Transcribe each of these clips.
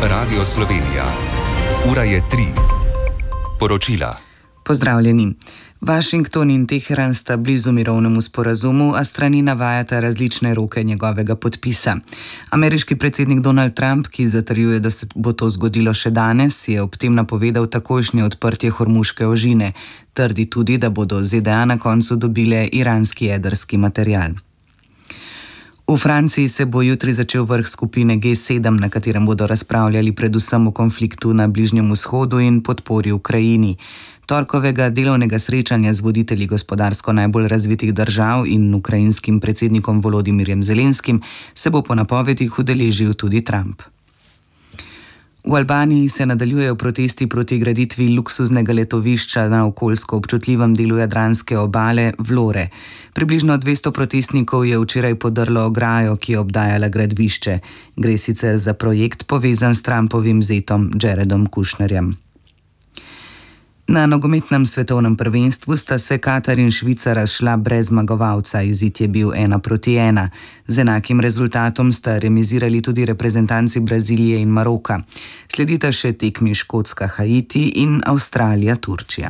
Radio Slovenija. Ura je 3. Poročila. Pozdravljeni. Washington in Teheran sta blizu mirovnemu sporazumu, a strani navajata različne roke njegovega podpisa. Ameriški predsednik Donald Trump, ki zatrjuje, da se bo to zgodilo še danes, je ob tem napovedal takojšnje odprtje Hormuške ožine. Trdi tudi, da bodo ZDA na koncu dobile iranski jedrski material. V Franciji se bo jutri začel vrh skupine G7, na katerem bodo razpravljali predvsem o konfliktu na Bližnjem vzhodu in podpori Ukrajini. Torkovega delovnega srečanja z voditelji gospodarsko najbolj razvitih držav in ukrajinskim predsednikom Volodimirjem Zelenskim se bo po napovedih udeležil tudi Trump. V Albaniji se nadaljujejo protesti proti graditvi luksuznega letovišča na okoljsko občutljivem delu jadranske obale Vlore. Približno 200 protestnikov je včeraj podrlo ograjo, ki je obdajala gradbišče. Gre sicer za projekt povezan s Trumpovim zetom Jaredom Kushnerjem. Na nogometnem svetovnem prvenstvu sta se Katar in Švica razšla brez zmagovalca, izid je bil 1-1. Z enakim rezultatom sta remizirali tudi reprezentanci Brazilije in Maroka. Sledita še tekmi Škotska, Haiti in Avstralija, Turčija.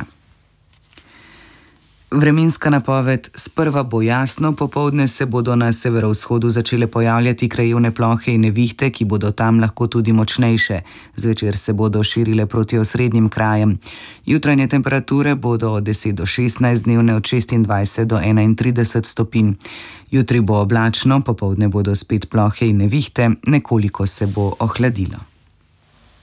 Vremenska napoved: sprva bo jasno, popoldne se bodo na severovzhodu začele pojavljati krajevne plohe in nevihte, ki bodo tam lahko tudi močnejše. Zvečer se bodo širile proti osrednjim krajem. Jutranje temperature bodo od 10 do 16, dnevne od 26 do 31 stopinj. Jutri bo oblačno, popoldne bodo spet plohe in nevihte, nekoliko se bo ohladilo.